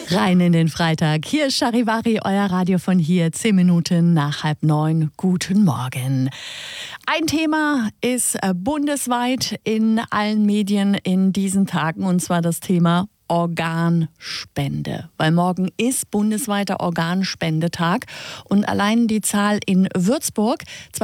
Rein in den Freitag. Hier ist Charivari, euer Radio von hier, 10 Minuten nach 8:30. Guten Morgen. Ein Thema ist bundesweit in allen Medien in diesen Tagen, und zwar das Thema Organspende. Weil morgen ist bundesweiter Organspendetag und allein die Zahl in Würzburg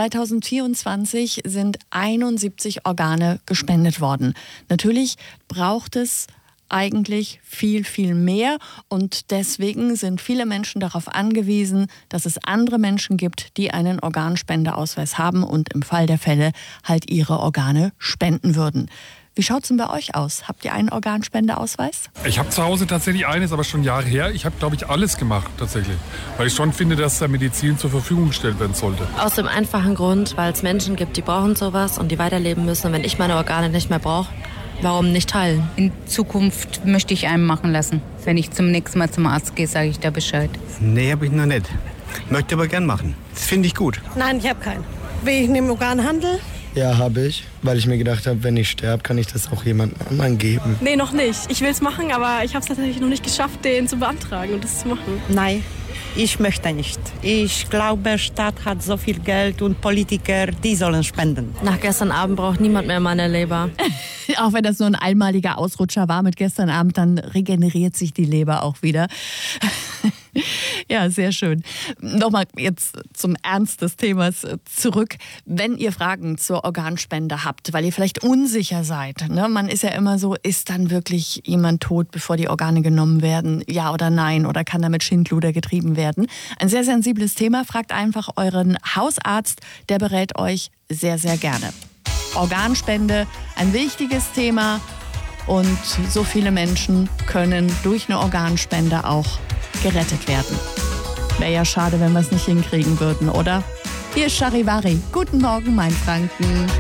2024 sind 71 Organe gespendet worden. Natürlich braucht es eigentlich viel, viel mehr und deswegen sind viele Menschen darauf angewiesen, dass es andere Menschen gibt, die einen Organspendeausweis haben und im Fall der Fälle halt ihre Organe spenden würden. Wie schaut es denn bei euch aus? Habt ihr einen Organspendeausweis? Ich habe zu Hause tatsächlich eines, aber schon Jahre her. Ich habe, glaube ich, alles gemacht tatsächlich. Weil ich schon finde, dass der Medizin zur Verfügung gestellt werden sollte. Aus dem einfachen Grund, weil es Menschen gibt, die brauchen sowas und die weiterleben müssen. Und wenn ich meine Organe nicht mehr brauche, warum nicht teilen? In Zukunft möchte ich einen machen lassen. Wenn ich zum nächsten Mal zum Arzt gehe, sage ich da Bescheid. Nee, habe ich noch nicht. Möchte aber gern machen. Das finde ich gut. Nein, ich habe keinen. Wegen dem Organhandel? Ja, habe ich, weil ich mir gedacht habe, wenn ich sterbe, kann ich das auch jemand anderen geben. Nee, noch nicht. Ich will es machen, aber ich habe es tatsächlich noch nicht geschafft, den zu beantragen und das zu machen. Nein, ich möchte nicht. Ich glaube, der Staat hat so viel Geld und Politiker, die sollen spenden. Nach gestern Abend braucht niemand mehr meine Leber. Auch wenn das nur ein einmaliger Ausrutscher war mit gestern Abend, dann regeneriert sich die Leber auch wieder. Ja, sehr schön. Nochmal jetzt zum Ernst des Themas zurück. Wenn ihr Fragen zur Organspende habt, weil ihr vielleicht unsicher seid, ne? Man ist ja immer so, ist dann wirklich jemand tot, bevor die Organe genommen werden? Ja oder nein? Oder kann damit Schindluder getrieben werden? Ein sehr sensibles Thema. Fragt einfach euren Hausarzt, der berät euch sehr, sehr gerne. Organspende, ein wichtiges Thema und so viele Menschen können durch eine Organspende auch gerettet werden. Wäre ja schade, wenn wir es nicht hinkriegen würden, oder? Hier ist Charivari. Guten Morgen, mein Franken.